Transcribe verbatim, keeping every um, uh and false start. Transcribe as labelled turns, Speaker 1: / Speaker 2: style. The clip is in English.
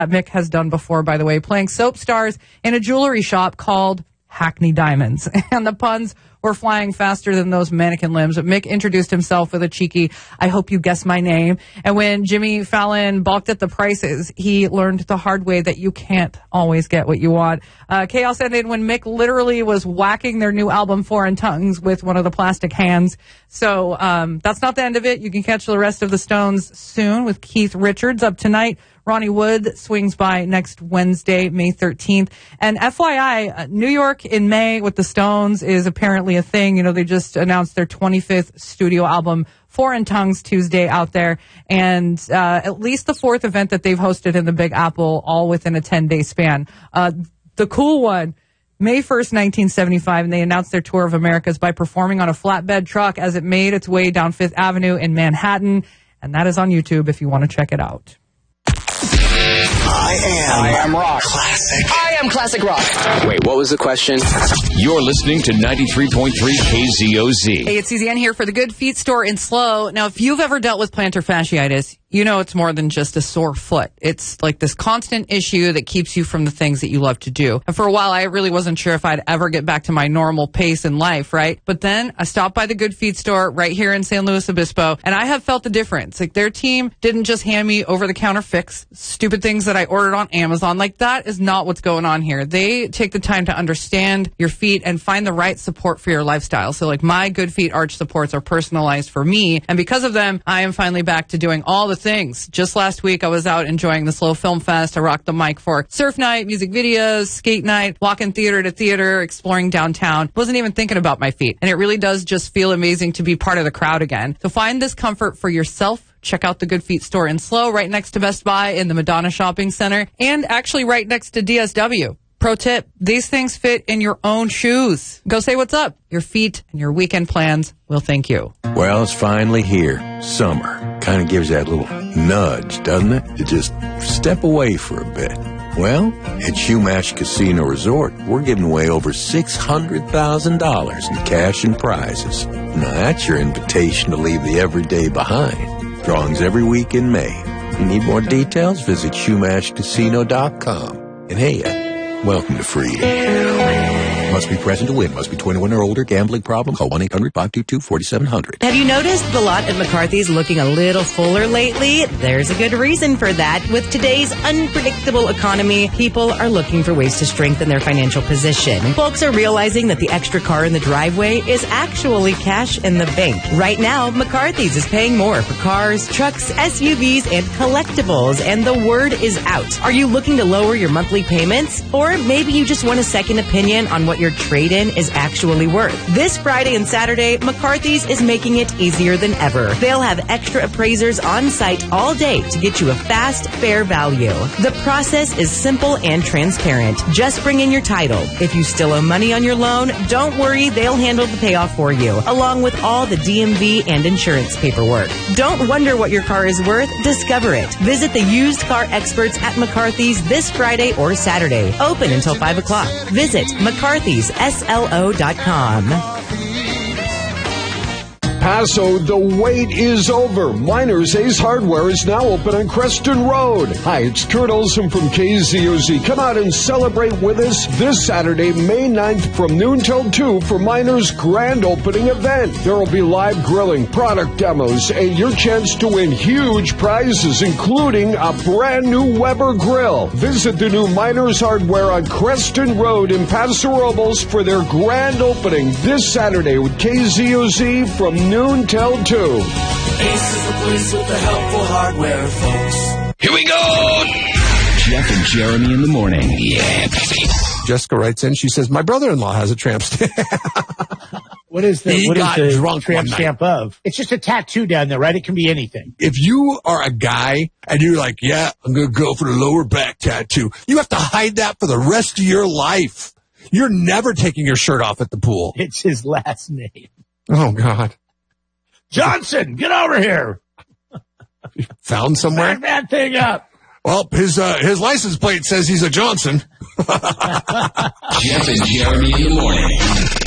Speaker 1: Mick has done before, by the way, playing soap stars in a jewelry shop called Hackney Diamonds. And the puns were flying faster than those mannequin limbs. But Mick introduced himself with a cheeky, "I hope you guess my name." And when Jimmy Fallon balked at the prices, he learned the hard way that you can't always get what you want. Uh, chaos ended when Mick literally was whacking their new album Foreign Tongues with one of the plastic hands. So um, that's not the end of it. You can catch the rest of the Stones soon with Keith Richards up tonight. Ronnie Wood swings by next Wednesday, May thirteenth. And F Y I, uh, New York in May with the Stones is apparently a thing. You know, they just announced their twenty-fifth studio album, Foreign Tongues, Tuesday out there. And uh, at least the fourth event that they've hosted in the Big Apple, all within a ten-day span. Uh, the cool one, May first, nineteen seventy-five, and they announced their tour of Americas by performing on a flatbed truck as it made its way down Fifth Avenue in Manhattan. And that is on YouTube if you want to check it out.
Speaker 2: I am. I am rock. Classic.
Speaker 3: I am classic rock.
Speaker 4: Wait, what was the question?
Speaker 5: You're listening to ninety-three point three K Z O Z.
Speaker 1: Hey, it's Susie here for the Good Feet store in Slow. Now, if you've ever dealt with plantar fasciitis, you know it's more than just a sore foot. It's like this constant issue that keeps you from the things that you love to do. And for a while, I really wasn't sure if I'd ever get back to my normal pace in life, right? But then I stopped by the Good Feet store right here in San Luis Obispo, and I have felt the difference. Like, their team didn't just hand me over-the-counter fix, stupid things that I ordered on Amazon. Like, that is not what's going on here. They take the time to understand your feet and find the right support for your lifestyle. So, like, my Good Feet arch supports are personalized for me, and because of them, I am finally back to doing all the things. Just last week, I was out enjoying the Slow Film Fest. I rocked the mic for surf night, music videos, skate night, walking theater to theater, exploring downtown. Wasn't even thinking about my feet. And it really does just feel amazing to be part of the crowd again. So find this comfort for yourself. Check out the Good Feet store in Slow, right next to Best Buy in the Madonna Shopping Center, and actually right next to D S W. Pro tip, these things fit in your own shoes. Go say what's up. Your feet and your weekend plans will thank you.
Speaker 6: Well, it's finally here. Summer. Kind of gives that little nudge, doesn't it? To just step away for a bit. Well, at Shumash Casino Resort, we're giving away over six hundred thousand dollars in cash and prizes. Now, that's your invitation to leave the everyday behind. Drawings every week in May. You need more details? Visit Shumash Casino dot com. And hey, uh, welcome to freedom. Must be present to win. Must be twenty-one or older. Gambling problem? Call one eight hundred five two two four seven zero zero.
Speaker 7: Have you noticed the lot at McCarthy's looking a little fuller lately? There's a good reason for that. With today's unpredictable economy, people are looking for ways to strengthen their financial position. Folks are realizing that the extra car in the driveway is actually cash in the bank. Right now, McCarthy's is paying more for cars, trucks, S U Vs, and collectibles, and the word is out. Are you looking to lower your monthly payments? Or maybe you just want a second opinion on what your trade-in is actually worth. This Friday and Saturday, McCarthy's is making it easier than ever. They'll have extra appraisers on site all day to get you a fast, fair value. The process is simple and transparent. Just bring in your title. If you still owe money on your loan, don't worry, they'll handle the payoff for you, along with all the D M V and insurance paperwork. Don't wonder what your car is worth. Discover it. Visit the used car experts at McCarthy's this Friday or Saturday. Open until five o'clock. Visit McCarthy's S L O dot com.
Speaker 8: Paso, the wait is over. Miners Ace Hardware is now open on Creston Road. Hi, it's Kurt Olson from K Z O Z. Come out and celebrate with us this Saturday, May ninth from noon till two for Miners' grand opening event. There will be live grilling, product demos, and your chance to win huge prizes, including a brand new Weber grill. Visit the new Miners Hardware on Creston Road in Paso Robles for their grand opening this Saturday with K Z O Z from noon till two.
Speaker 2: Ace is the place with the helpful hardware, folks.
Speaker 5: Here we go! Jeff and Jeremy in the morning. Yeah, baby.
Speaker 9: Jessica writes in, she says, my brother-in-law has a tramp stamp.
Speaker 10: What is the,
Speaker 9: he
Speaker 10: what
Speaker 9: got
Speaker 10: is the
Speaker 9: drunk
Speaker 10: tramp stamp of? It's just a tattoo down there, right? It can be anything.
Speaker 9: If you are a guy and you're like, yeah, I'm going to go for the lower back tattoo, you have to hide that for the rest of your life. You're never taking your shirt off at the pool.
Speaker 10: It's his last name.
Speaker 9: Oh, God.
Speaker 10: Johnson, get over here.
Speaker 9: Found somewhere?
Speaker 10: Back that thing up.
Speaker 9: Well, his uh, his license plate says he's a Johnson.
Speaker 5: Jeff and Jeremy in the morning.